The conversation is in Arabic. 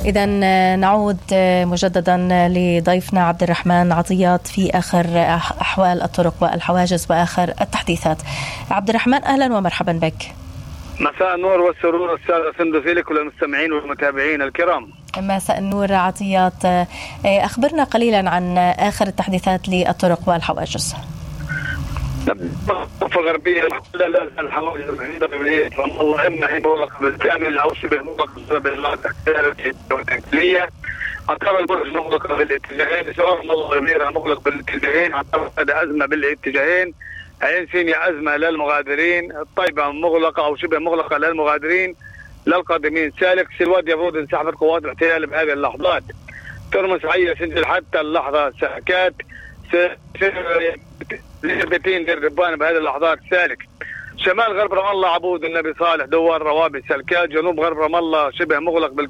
إذا نعود مجددا لضيفنا عبد الرحمن عطيات في آخر أحوال الطرق والحواجز وآخر التحديثات. عبد الرحمن أهلا ومرحبا بك. مساء النور والسرور أستاذ سندسي لك وللمستمعين والمتابعين الكرام. مساء النور عطيات، أخبرنا قليلا عن آخر التحديثات للطرق والحواجز. في غربية الحواجز والله إما هي مغلقة بالكامل أو شبه مغلقة بالتكلية. أعتبر البرج مغلقة بالاتجاهين، سواء مغلق بالاتجاهين. أعتبر هذا أزمة بالاتجاهين. عين سينيا أزمة للمغادرين، الطيبة مغلقة أو شبه مغلقة للمغادرين. للقادمين سالك سلواد يفرض انسحاب قوات الاحتلال بهذه اللحظات. ترمس عيا سنجل حتى اللحظة ساكات لبتين للربان بهذه اللحظات سالك. شمال غرب رام الله عبود النبي صالح دوار روابي سلكات. جنوب غرب رام الله شبه مغلق